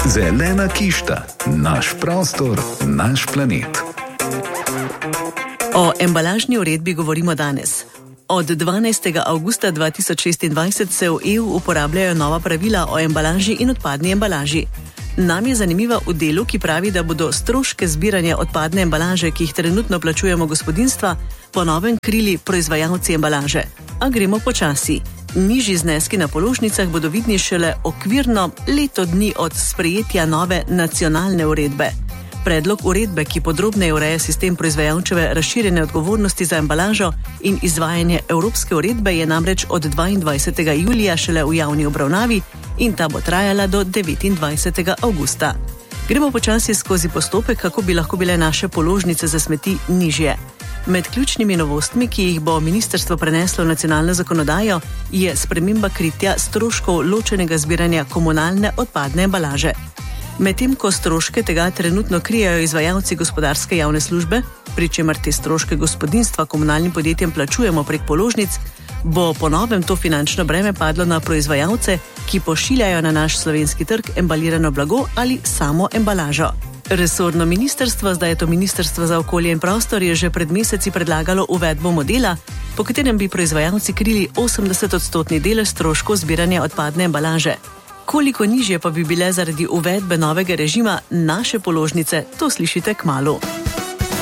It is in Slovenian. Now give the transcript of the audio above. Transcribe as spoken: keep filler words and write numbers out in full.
Zelena kišta, naš prostor, naš planet. O embalažni uredbi govorimo danes. Od dvanajstega avgusta dva tisoč šestindvajset se v E U uporabljajo nova pravila o embalaži in odpadni embalaži. Nam je zanimiva v delu, ki pravi, da bodo stroške zbiranja odpadne embalaže, ki jih trenutno plačujemo gospodinjstva, po novem krili proizvajalci embalaže. A gremo počasi. Nižji zneski na položnicah bodo vidni šele okvirno leto dni od sprejetja nove nacionalne uredbe. Predlog uredbe, ki podrobneje ureja sistem proizvajalčeve razširjene odgovornosti za embalažo in izvajanje evropske uredbe, je namreč od dvaindvajsetega julija šele v javni obravnavi in ta bo trajala do devetindvajsetega avgusta. Gremo počasi skozi postopek, kako bi lahko bile naše položnice za smeti nižje. Med ključnimi novostmi, ki jih bo ministrstvo preneslo v nacionalno zakonodajo, je sprememba kritja stroškov ločenega zbiranja komunalne odpadne embalaže. Medtem ko stroške tega trenutno krijejo izvajalci gospodarske javne službe, pri čemer te stroške gospodinjstva komunalnim podjetjem plačujemo prek položnic, bo po novem to finančno breme padlo na proizvajalce, ki pošiljajo na naš slovenski trg embalirano blago ali samo embalažo. Resorno ministrstvo, zdaj je to Ministrstvo za okolje in prostor, je že pred meseci predlagalo uvedbo modela, po katerem bi proizvajalci krili osemdeset odstotni delež stroškov zbiranja odpadne embalaže. Koliko nižje pa bi bile zaradi uvedbe novega režima naše položnice, to slišite kmalu.